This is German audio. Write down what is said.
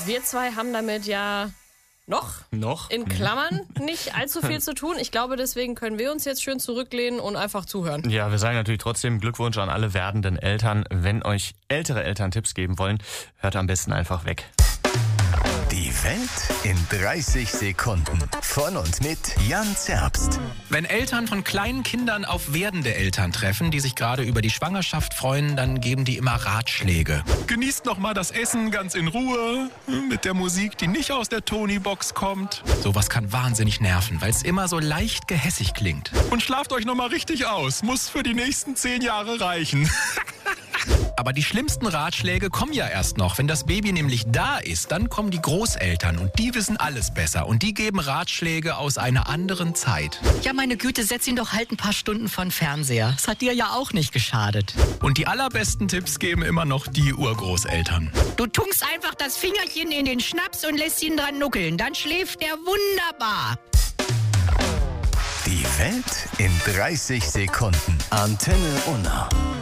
Wir zwei haben damit ja noch in Klammern nicht allzu viel zu tun. Ich glaube, deswegen können wir uns jetzt schön zurücklehnen und einfach zuhören. Ja, wir sagen natürlich trotzdem Glückwunsch an alle werdenden Eltern. Wenn euch ältere Eltern Tipps geben wollen, hört am besten einfach weg. Die Welt in 30 Sekunden. Von und mit Jan Zerbst. Wenn Eltern von kleinen Kindern auf werdende Eltern treffen, die sich gerade über die Schwangerschaft freuen, dann geben die immer Ratschläge. Genießt noch mal das Essen ganz in Ruhe, mit der Musik, die nicht aus der Tony-Box kommt. Sowas kann wahnsinnig nerven, weil es immer so leicht gehässig klingt. Und schlaft euch noch mal richtig aus. Muss für die nächsten 10 Jahre reichen. Aber die schlimmsten Ratschläge kommen ja erst noch. Wenn das Baby nämlich da ist, dann kommen die Großeltern und die wissen alles besser. Und die geben Ratschläge aus einer anderen Zeit. Ja, meine Güte, setz ihn doch halt ein paar Stunden von Fernseher. Das hat dir ja auch nicht geschadet. Und die allerbesten Tipps geben immer noch die Urgroßeltern. Du tunkst einfach das Fingerchen in den Schnaps und lässt ihn dran nuckeln. Dann schläft er wunderbar. Die Welt in 30 Sekunden. Antenne Unna.